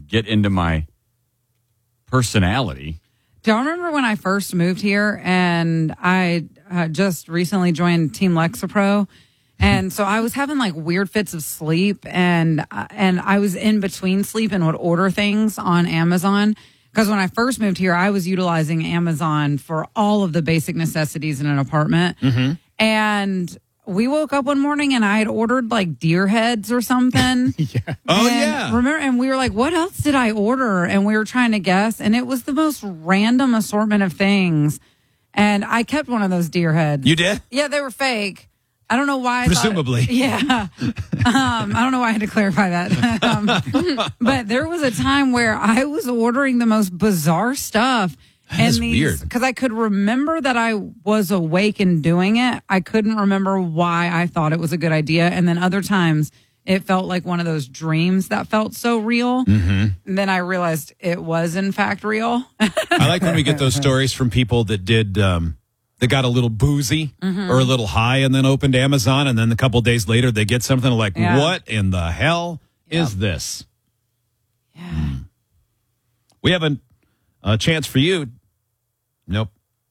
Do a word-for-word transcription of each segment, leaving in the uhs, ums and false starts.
get into my personality. Do you remember when I first moved here and I uh, just recently joined Team Lexapro? And so I was having like weird fits of sleep and uh, and I was in between sleep and would order things on Amazon. Because when I first moved here, I was utilizing Amazon for all of the basic necessities in an apartment. Mm-hmm. And we woke up one morning and I had ordered like deer heads or something. yeah. Oh, and yeah. Remember, and we were like, what else did I order? And we were trying to guess. And it was the most random assortment of things. And I kept one of those deer heads. You did? Yeah, they were fake. I don't know why. I Presumably. Thought, yeah. Um, I don't know why I had to clarify that. um, but there was a time where I was ordering the most bizarre stuff. That's and weird. Because I could remember that I was awake and doing it. I couldn't remember why I thought it was a good idea. And then other times it felt like one of those dreams that felt so real. Mm-hmm. And then I realized it was in fact real. I like when we get those stories from people that did, um, that got a little boozy mm-hmm. or a little high and then opened Amazon. And then a couple days later, they get something like, yeah. what in the hell yep. is this? Yeah. Mm. We have a, a chance for you. Nope.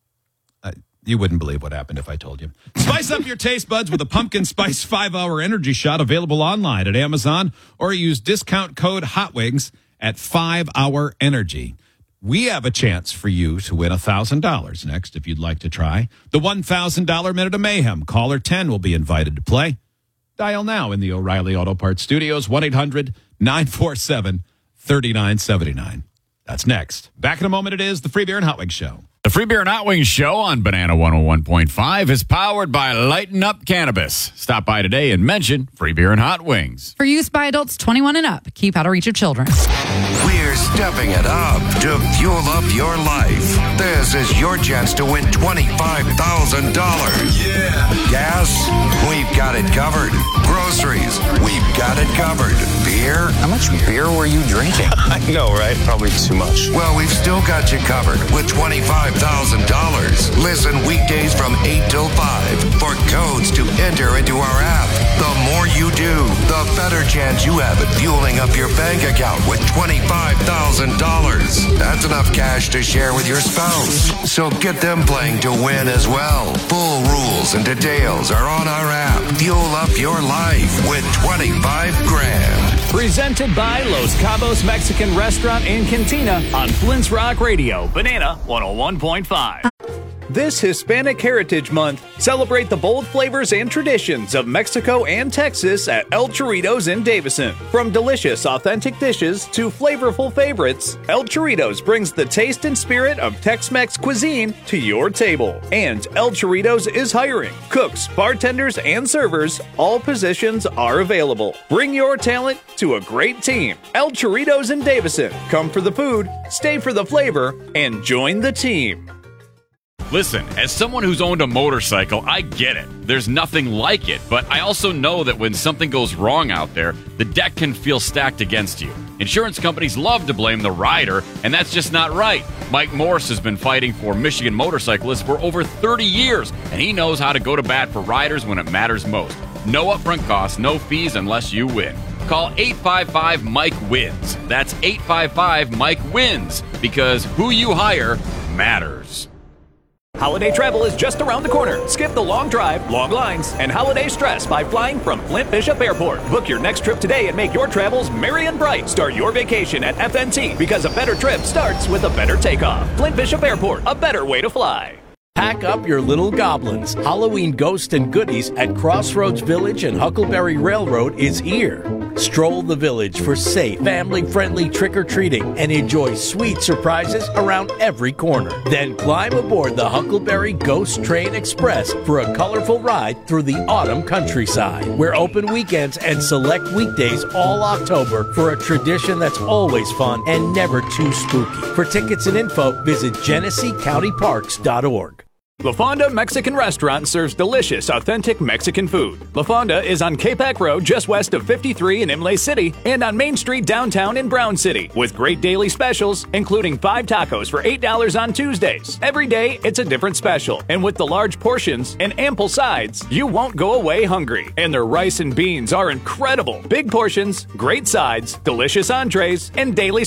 Uh, you wouldn't believe what happened if I told you. Spice up your taste buds with a pumpkin spice five-hour energy shot available online at Amazon or use discount code HOTWINGS at five hour energy. We have a chance for you to win one thousand dollars next if you'd like to try. The one thousand dollars Minute of Mayhem. Caller ten will be invited to play. Dial now in the O'Reilly Auto Parts Studios, one eight hundred nine four seven three nine seven nine. That's next. Back in a moment, it is the Free Beer and Hot Wings Show. The Free Beer and Hot Wings Show on Banana one oh one point five is powered by Lighten Up Cannabis. Stop by today and mention Free Beer and Hot Wings. For use by adults twenty-one and up. Keep out of reach of children. We're stepping it up to fuel up your life. This is your chance to win twenty-five thousand dollars. Yeah. Gas? We've got it covered. Groceries? We've got it covered. Beer? How much beer were you drinking? I know, right? Probably too much. Well, we've still got you covered with twenty-five thousand dollars. Listen weekdays from eight till five for codes to enter into our app. The more you do, the better chance you have at fueling up your bank account with twenty-five thousand dollars. That's enough cash to share with your spouse. So get them playing to win as well. Full rules and details are on our app. Fuel up your life with twenty-five grand. Presented by Los Cabos Mexican Restaurant and Cantina on Flint's Rock Radio, Banana one oh one point five. This Hispanic Heritage Month, celebrate the bold flavors and traditions of Mexico and Texas at El Chorritos in Davison. From delicious, authentic dishes to flavorful favorites, El Chorritos brings the taste and spirit of Tex-Mex cuisine to your table. And El Chorritos is hiring cooks, bartenders, and servers. All positions are available. Bring your talent to a great team. El Chorritos in Davison. Come for the food, stay for the flavor, and join the team. Listen, as someone who's owned a motorcycle, I get it. There's nothing like it, but I also know that when something goes wrong out there, the deck can feel stacked against you. Insurance companies love to blame the rider, and that's just not right. Mike Morse has been fighting for Michigan motorcyclists for over thirty years, and he knows how to go to bat for riders when it matters most. No upfront costs, no fees unless you win. Call eight five five, Mike wins. That's eight five five, Mike wins, because who you hire matters. Holiday travel is just around the corner. Skip the long drive, long lines, and holiday stress by flying from Flint Bishop Airport. Book your next trip today and make your travels merry and bright. Start your vacation at F N T because a better trip starts with a better takeoff. Flint Bishop Airport, a better way to fly. Pack up your little goblins. Halloween ghosts and goodies at Crossroads Village and Huckleberry Railroad is here. Stroll the village for safe, family-friendly trick-or-treating and enjoy sweet surprises around every corner. Then climb aboard the Huckleberry Ghost Train Express for a colorful ride through the autumn countryside. We're open weekends and select weekdays all October for a tradition that's always fun and never too spooky. For tickets and info, visit Genesee County Parks dot org. La Fonda Mexican Restaurant serves delicious, authentic Mexican food. La Fonda is on Capac Road, just west of fifty-three in Imlay City, and on Main Street downtown in Brown City, with great daily specials, including five tacos for eight dollars on Tuesdays. Every day, it's a different special, and with the large portions and ample sides, you won't go away hungry. And their rice and beans are incredible. Big portions, great sides, delicious entrees, and daily